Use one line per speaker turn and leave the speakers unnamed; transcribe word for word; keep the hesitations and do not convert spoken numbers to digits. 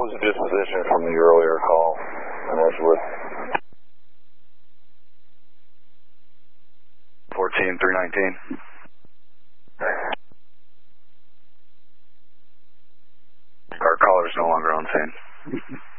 was the disposition from the earlier call in Edgewood?
fourteen three nineteen. Our caller's no longer on scene.